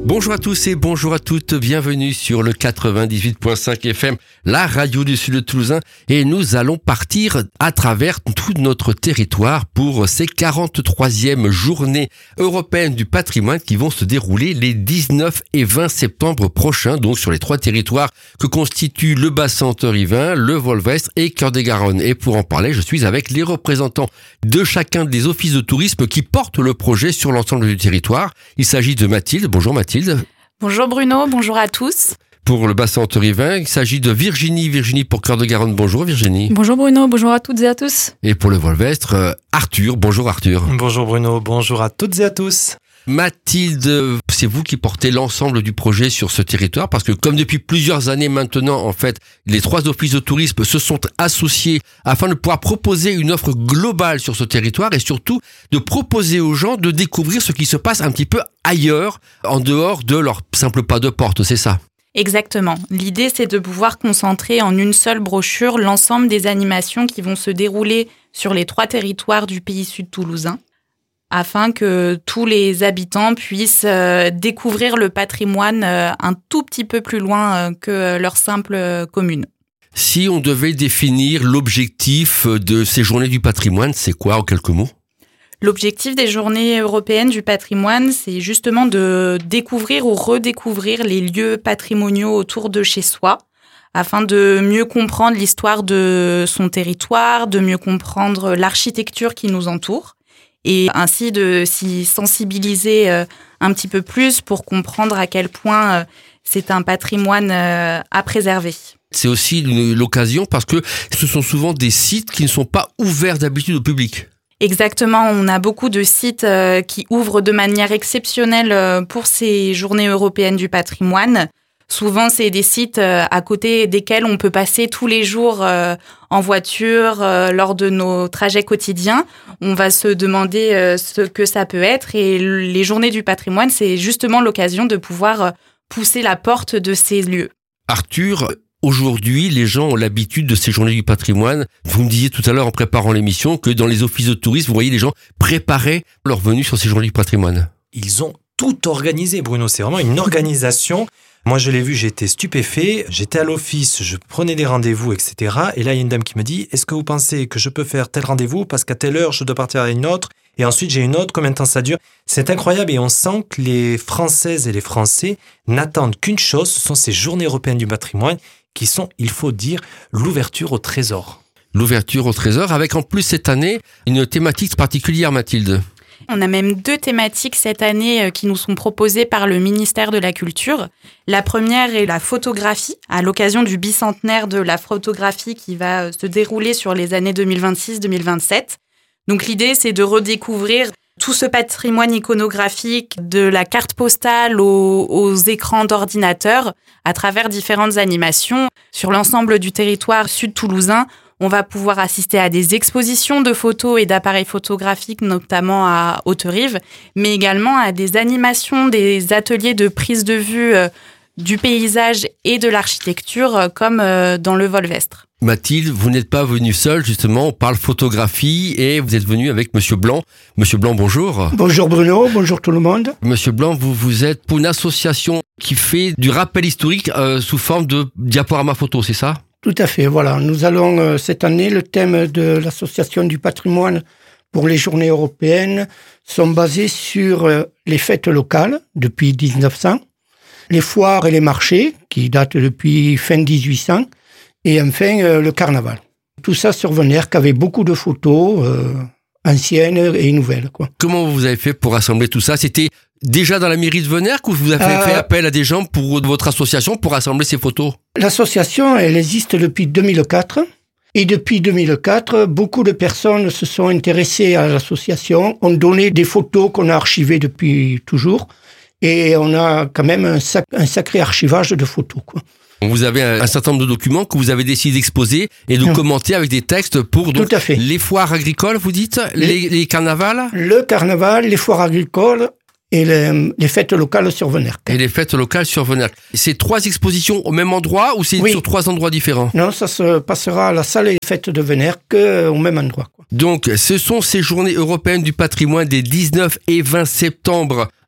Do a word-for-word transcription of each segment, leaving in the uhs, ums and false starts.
Bonjour à tous et bonjour à toutes, bienvenue sur le quatre-vingt-dix-huit virgule cinq F M, la radio du Sud Toulousain, et nous allons partir à travers tout notre territoire pour ces quarante-troisièmes journées européennes du patrimoine qui vont se dérouler les dix-neuf et vingt septembre prochains, donc sur les trois territoires que constituent le bassin haute-rivin, le Volvestre et Cœur-de-Garonne. Et pour en parler, je suis avec les représentants de chacun des offices de tourisme qui portent le projet sur l'ensemble du territoire. Il s'agit de Mathilde. Bonjour Mathilde. Bonjour Bruno, bonjour à tous. Pour le bassin haute-rivin, il s'agit de Virginie. Virginie pour Cœur-de-Garonne. Bonjour Virginie. Bonjour Bruno, bonjour à toutes et à tous. Et pour le Volvestre, euh, Arthur. Bonjour Arthur. Bonjour Bruno, bonjour à toutes et à tous. Mathilde, c'est vous qui portez l'ensemble du projet sur ce territoire parce que comme depuis plusieurs années maintenant, en fait, les trois offices de tourisme se sont associés afin de pouvoir proposer une offre globale sur ce territoire et surtout de proposer aux gens de découvrir ce qui se passe un petit peu ailleurs, en dehors de leur simple pas de porte, c'est ça ? Exactement. L'idée, c'est de pouvoir concentrer en une seule brochure l'ensemble des animations qui vont se dérouler sur les trois territoires du pays sud toulousain, afin que tous les habitants puissent euh, découvrir le patrimoine euh, un tout petit peu plus loin euh, que leur simple euh, commune. Si on devait définir l'objectif de ces journées du patrimoine, c'est quoi en quelques mots ? L'objectif des journées européennes du patrimoine, c'est justement de découvrir ou redécouvrir les lieux patrimoniaux autour de chez soi, afin de mieux comprendre l'histoire de son territoire, de mieux comprendre l'architecture qui nous entoure, et ainsi de s'y sensibiliser un petit peu plus pour comprendre à quel point c'est un patrimoine à préserver. C'est aussi l'occasion parce que ce sont souvent des sites qui ne sont pas ouverts d'habitude au public. Exactement, on a beaucoup de sites qui ouvrent de manière exceptionnelle pour ces journées européennes du patrimoine. Souvent, c'est des sites à côté desquels on peut passer tous les jours en voiture lors de nos trajets quotidiens. On va se demander ce que ça peut être et les journées du patrimoine, c'est justement l'occasion de pouvoir pousser la porte de ces lieux. Arthur, aujourd'hui, les gens ont l'habitude de ces journées du patrimoine. Vous me disiez tout à l'heure en préparant l'émission que dans les offices de tourisme, vous voyez les gens préparer leur venue sur ces journées du patrimoine. Ils ont tout organisé, Bruno. C'est vraiment une organisation. Moi, je l'ai vu, j'ai été stupéfait. J'étais à l'office, je prenais des rendez-vous, et cetera. Et là, il y a une dame qui me dit « Est-ce que vous pensez que je peux faire tel rendez-vous parce qu'à telle heure, je dois partir à une autre et ensuite, j'ai une autre, combien de temps ça dure ?» C'est incroyable et on sent que les Françaises et les Français n'attendent qu'une chose, ce sont ces journées européennes du patrimoine qui sont, il faut dire, l'ouverture au trésor. L'ouverture au trésor avec en plus cette année une thématique particulière, Mathilde. On a même deux thématiques cette année qui nous sont proposées par le ministère de la Culture. La première est la photographie, à l'occasion du bicentenaire de la photographie qui va se dérouler sur les années deux mille vingt-six deux mille vingt-sept. Donc l'idée, c'est de redécouvrir tout ce patrimoine iconographique, de la carte postale aux, aux écrans d'ordinateur, à travers différentes animations. Sur l'ensemble du territoire sud-toulousain, on va pouvoir assister à des expositions de photos et d'appareils photographiques, notamment à Haute-Rive, mais également à des animations, des ateliers de prise de vue euh, du paysage et de l'architecture, euh, comme euh, dans le Volvestre. Mathilde, vous n'êtes pas venue seule, justement, on parle photographie et vous êtes venue avec Monsieur Blanc. Monsieur Blanc, bonjour. Bonjour Bruno, bonjour tout le monde. Monsieur Blanc, vous, vous êtes pour une association qui fait du rappel historique euh, sous forme de diaporama photo, c'est ça ? Tout à fait, voilà. Nous allons euh, cette année, le thème de l'association du patrimoine pour les journées européennes sont basés sur euh, les fêtes locales depuis dix-neuf cents, les foires et les marchés qui datent depuis fin dix-huit cents et enfin euh, le carnaval. Tout ça sur Venèrque avec beaucoup de photos euh, anciennes et nouvelles, quoi. Comment vous avez fait pour rassembler tout ça ? C'était déjà dans la mairie de Venèrque ou vous avez euh, fait appel à des gens pour votre association pour rassembler ces photos ? L'association, elle existe depuis deux mille quatre. Et depuis deux mille quatre, beaucoup de personnes se sont intéressées à l'association, ont donné des photos qu'on a archivées depuis toujours. Et on a quand même un, sac, un sacré archivage de photos, quoi. Vous avez un certain nombre de documents que vous avez décidé d'exposer et de mmh. commenter avec des textes pour donc, Tout à fait. Les foires agricoles, vous dites, les, les, les carnavals ? Le carnaval, les foires agricoles et les, les fêtes locales sur Venèrque. Et les fêtes locales sur Venèrque. C'est trois expositions au même endroit ou c'est oui. sur trois endroits différents ? Non, ça se passera à la salle des fêtes de Venèrque au même endroit, quoi. Donc, ce sont ces journées européennes du patrimoine des dix-neuf et vingt septembre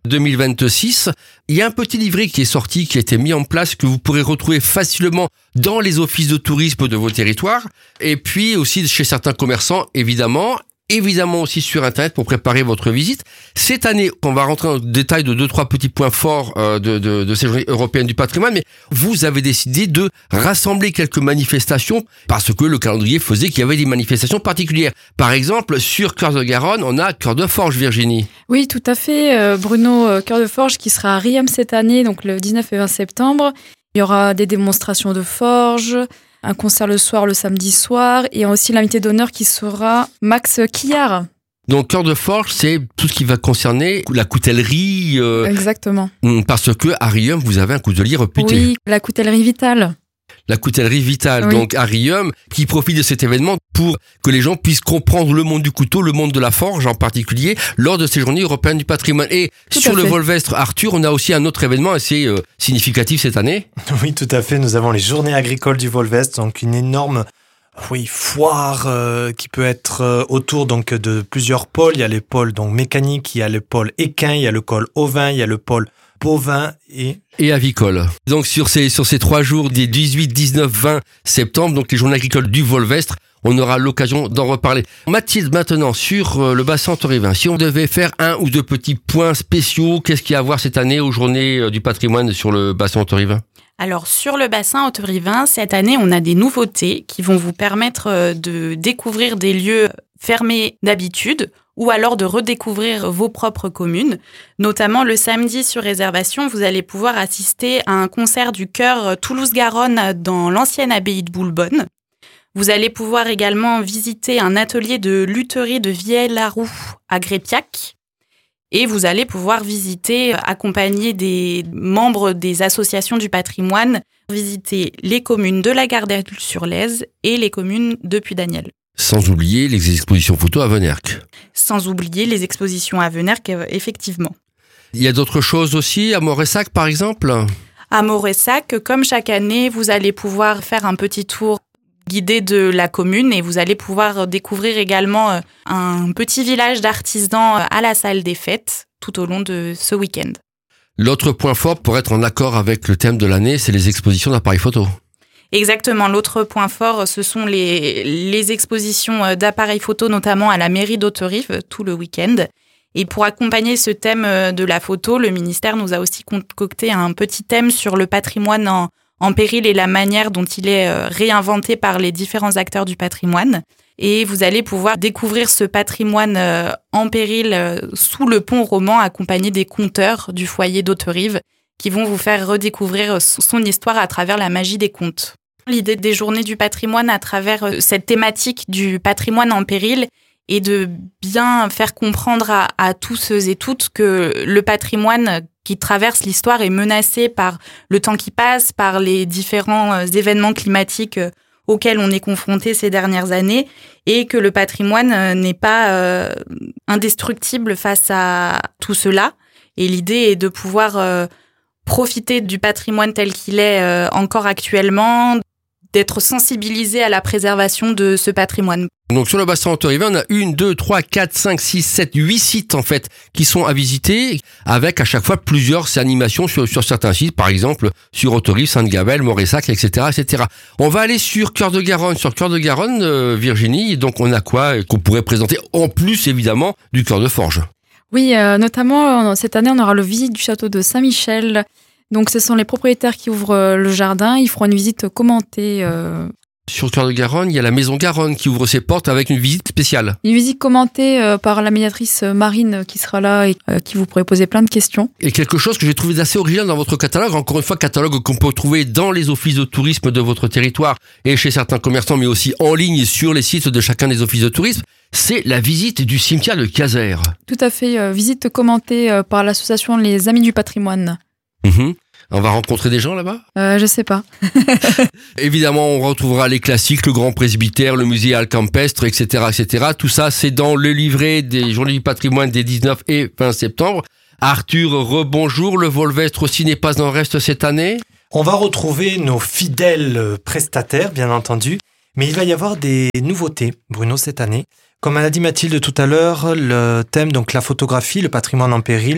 deux mille vingt-six. Il y a un petit livret qui est sorti, qui a été mis en place, que vous pourrez retrouver facilement dans les offices de tourisme de vos territoires. Et puis aussi chez certains commerçants, évidemment. Évidemment aussi sur Internet pour préparer votre visite. Cette année, on va rentrer en détail de deux, trois petits points forts euh, de, de, de ces journées européennes du patrimoine, mais vous avez décidé de rassembler quelques manifestations parce que le calendrier faisait qu'il y avait des manifestations particulières. Par exemple, sur Cœur de Garonne, on a Cœur de Forge, Virginie. Oui, tout à fait. Euh, Bruno, euh, Cœur de Forge qui sera à Riom cette année, donc le dix-neuf et vingt septembre. Il y aura des démonstrations de forge, un concert le soir, le samedi soir, et aussi l'invité d'honneur qui sera Max Quillard. Donc, Cœur de Forge, c'est tout ce qui va concerner la coutellerie. Euh, Exactement. Parce que à Riom, vous avez un coutelier réputé. Oui, la coutellerie Vitale. La coutellerie Vitale, Oui. donc à Riom, qui profite de cet événement pour que les gens puissent comprendre le monde du couteau, le monde de la forge en particulier, lors de ces journées européennes du patrimoine. Et Tout sur à le fait. Volvestre, Arthur, on a aussi un autre événement assez euh, significatif cette année. Oui, tout à fait. Nous avons les journées agricoles du Volvestre, donc une énorme oui, foire euh, qui peut être euh, autour donc de plusieurs pôles. Il y a les pôles donc mécaniques, il y a le pôle équin, il y a le pôle ovin, il y a le pôle bovin et Et avicole. Donc sur ces sur ces trois jours des dix-huit, dix-neuf, vingt septembre, donc les journées agricoles du Volvestre, on aura l'occasion d'en reparler. Mathilde, maintenant sur euh, le bassin entorivin, si on devait faire un ou deux petits points spéciaux, qu'est-ce qu'il y a à voir cette année aux journées euh, du patrimoine sur le bassin entorivin? Alors, sur le bassin entorivin, cette année, on a des nouveautés qui vont vous permettre de découvrir des lieux fermés d'habitude ou alors de redécouvrir vos propres communes. Notamment, le samedi, sur réservation, vous allez pouvoir assister à un concert du chœur Toulouse-Garonne dans l'ancienne abbaye de Boulbonne. Vous allez pouvoir également visiter un atelier de lutherie de Vielle-la-Roux à Grépiac. Et vous allez pouvoir visiter, accompagner des membres des associations du patrimoine, visiter les communes de la Gardelle-sur-Lèze et les communes de Puy-Daniel. Sans oublier les expositions photos à Venerque. Sans oublier les expositions à Venerque, effectivement. Il y a d'autres choses aussi, à Moressac par exemple? À Moressac, comme chaque année, vous allez pouvoir faire un petit tour guidé de la commune et vous allez pouvoir découvrir également un petit village d'artisans à la salle des fêtes tout au long de ce week-end. L'autre point fort pour être en accord avec le thème de l'année, c'est les expositions d'appareils photo. Exactement. L'autre point fort, ce sont les, les expositions d'appareils photo, notamment à la mairie d'Hauterive, tout le week-end. Et pour accompagner ce thème de la photo, le ministère nous a aussi concocté un petit thème sur le patrimoine en, en péril et la manière dont il est réinventé par les différents acteurs du patrimoine. Et vous allez pouvoir découvrir ce patrimoine en péril sous le pont roman, accompagné des conteurs du foyer d'Hauterive, qui vont vous faire redécouvrir son histoire à travers la magie des contes. L'idée des journées du patrimoine à travers cette thématique du patrimoine en péril est de bien faire comprendre à, à tous ceux et toutes que le patrimoine qui traverse l'histoire est menacé par le temps qui passe, par les différents événements climatiques auxquels on est confronté ces dernières années, et que le patrimoine n'est pas euh, indestructible face à tout cela. Et l'idée est de pouvoir euh, profiter du patrimoine tel qu'il est euh, encore actuellement, d'être sensibilisé à la préservation de ce patrimoine. Donc sur le bassin entorivin, on a une, deux, trois, quatre, cinq, six, sept, huit sites en fait qui sont à visiter, avec à chaque fois plusieurs animations sur, sur certains sites, par exemple sur Hauterive, Sainte-Gabelle, Moressac, et cetera, et cetera. On va aller sur Cœur de Garonne, sur Cœur de Garonne, euh, Virginie. Donc on a quoi qu'on pourrait présenter en plus évidemment du Cœur de Forge? Oui, euh, notamment cette année, on aura le visite du château de Saint-Michel. Donc, ce sont les propriétaires qui ouvrent le jardin. Ils feront une visite commentée. Euh... Sur Cœur de Garonne, il y a la Maison Garonne qui ouvre ses portes avec une visite spéciale. Une visite commentée euh, par la médiatrice Marine qui sera là et euh, qui vous pourrait poser plein de questions. Et quelque chose que j'ai trouvé assez original dans votre catalogue, encore une fois, catalogue qu'on peut trouver dans les offices de tourisme de votre territoire et chez certains commerçants, mais aussi en ligne sur les sites de chacun des offices de tourisme, c'est la visite du cimetière de Caser. Tout à fait, euh, visite commentée euh, par l'association Les Amis du Patrimoine. Mmh. On va rencontrer des gens là-bas ? euh, Je sais pas. Évidemment, on retrouvera les classiques, le Grand Presbytère, le musée Alcampestre, et cetera, et cetera. Tout ça, c'est dans le livret des Journées du patrimoine des dix-neuf et vingt septembre. Arthur, rebonjour. Le Volvestre aussi n'est pas en reste cette année ? On va retrouver nos fidèles prestataires, bien entendu, mais il va y avoir des nouveautés, Bruno, cette année. Comme a dit Mathilde tout à l'heure, le thème, donc la photographie, le patrimoine en péril,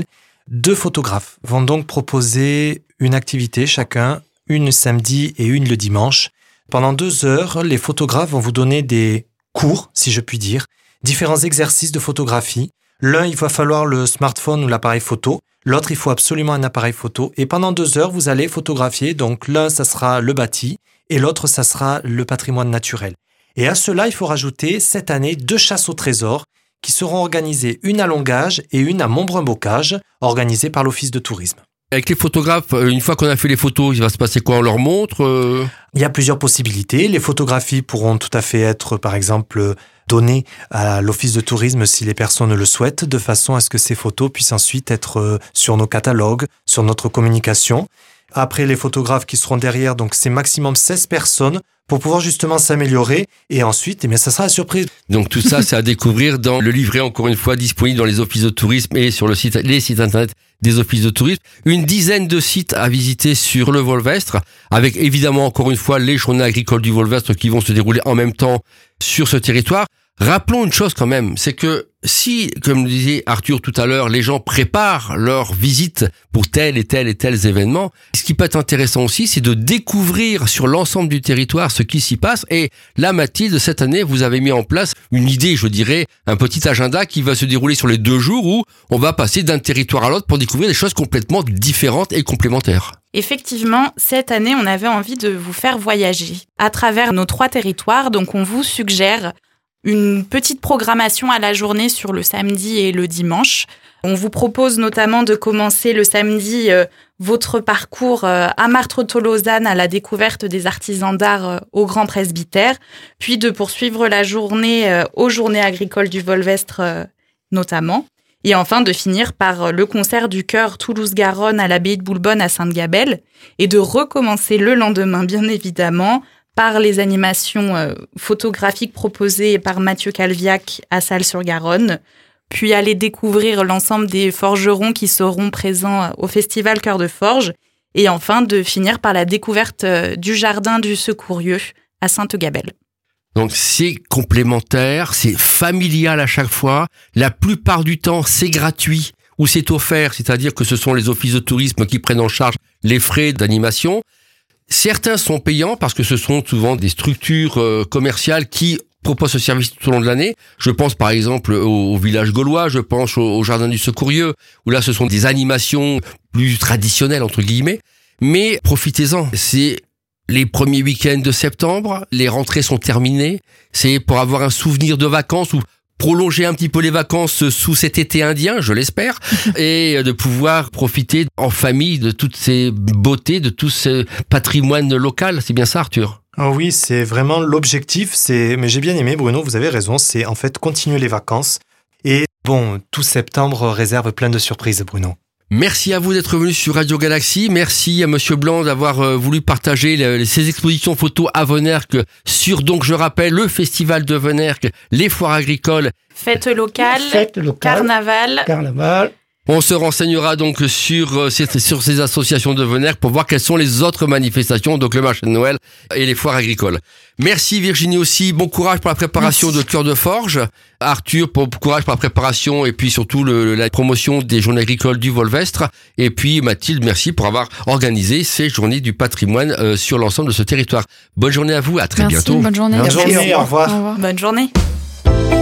Deux photographes vont donc proposer une activité chacun, une samedi et une le dimanche. Pendant deux heures, les photographes vont vous donner des cours, si je puis dire, différents exercices de photographie. L'un, il va falloir le smartphone ou l'appareil photo. L'autre, il faut absolument un appareil photo. Et pendant deux heures, vous allez photographier. Donc l'un, ça sera le bâti et l'autre, ça sera le patrimoine naturel. Et à cela, il faut rajouter cette année deux chasses au trésor qui seront organisées, une à Longage et une à Montbrun-Bocage, organisées par l'Office de tourisme. Avec les photographes, une fois qu'on a fait les photos, il va se passer quoi? On leur montre euh... Il y a plusieurs possibilités. Les photographies pourront tout à fait être, par exemple, données à l'Office de tourisme si les personnes le souhaitent, de façon à ce que ces photos puissent ensuite être sur nos catalogues, sur notre communication. Après, les photographes qui seront derrière, donc c'est maximum seize personnes pour pouvoir justement s'améliorer. Et ensuite, eh bien, ça sera la surprise. Donc tout ça, c'est à découvrir dans le livret, encore une fois, disponible dans les offices de tourisme et sur le site, les sites internet des offices de tourisme. Une dizaine de sites à visiter sur le Volvestre, avec évidemment, encore une fois, les journées agricoles du Volvestre qui vont se dérouler en même temps sur ce territoire. Rappelons une chose quand même, c'est que si, comme le disait Arthur tout à l'heure, les gens préparent leur visite pour tel et tel et tels événements, ce qui peut être intéressant aussi, c'est de découvrir sur l'ensemble du territoire ce qui s'y passe. Et là, Mathilde, cette année, vous avez mis en place une idée, je dirais, un petit agenda qui va se dérouler sur les deux jours où on va passer d'un territoire à l'autre pour découvrir des choses complètement différentes et complémentaires. Effectivement, cette année, on avait envie de vous faire voyager à travers nos trois territoires. Donc, on vous suggère une petite programmation à la journée sur le samedi et le dimanche. On vous propose notamment de commencer le samedi euh, votre parcours euh, à Martreau-Tolosane à la découverte des artisans d'art euh, au Grand Presbytère, puis de poursuivre la journée euh, aux Journées agricoles du Volvestre euh, notamment, et enfin de finir par euh, le concert du chœur Toulouse-Garonne à l'abbaye de Boulbonne à Sainte-Gabelle, et de recommencer le lendemain, bien évidemment, par les animations euh, photographiques proposées par Mathieu Calviac à Salles-sur-Garonne, puis aller découvrir l'ensemble des forgerons qui seront présents au Festival Cœur de Forge, et enfin de finir par la découverte euh, du Jardin du Secourieux à Sainte-Gabelle. Donc c'est complémentaire, c'est familial à chaque fois, la plupart du temps c'est gratuit ou c'est offert, c'est-à-dire que ce sont les offices de tourisme qui prennent en charge les frais d'animation. Certains sont payants parce que ce sont souvent des structures euh, commerciales qui proposent ce service tout au long de l'année. Je pense par exemple au, au village gaulois, je pense au, au jardin du Secourieux, où là ce sont des animations plus traditionnelles entre guillemets. Mais profitez-en, c'est les premiers week-ends de septembre, les rentrées sont terminées, c'est pour avoir un souvenir de vacances ou prolonger un petit peu les vacances sous cet été indien, je l'espère, et de pouvoir profiter en famille de toutes ces beautés, de tout ce patrimoine local. C'est bien ça, Arthur? Oh oui, c'est vraiment l'objectif. C'est, mais j'ai bien aimé, Bruno, vous avez raison, c'est en fait continuer les vacances. Et bon, tout septembre réserve plein de surprises, Bruno. Merci à vous d'être venu sur Radio Galaxie. Merci à Monsieur Blanc d'avoir euh, voulu partager le, ces expositions photos à Venerque sur, donc je rappelle, le Festival de Venerque, les foires agricoles. Fêtes locales, Fêtes locales, carnaval. carnaval. On se renseignera donc sur, euh, ces, sur ces associations de Venerque pour voir quelles sont les autres manifestations, donc le marché de Noël et les foires agricoles. Merci Virginie aussi, bon courage pour la préparation Merci. de Cœur de Forge. Arthur, bon courage pour la préparation et puis surtout le, la promotion des journées agricoles du Volvestre. Et puis Mathilde, merci pour avoir organisé ces journées du patrimoine euh, sur l'ensemble de ce territoire. Bonne journée à vous, à très Merci, bientôt. Bonne journée. Bonne journée, Merci, au revoir. Au revoir. Bonne journée.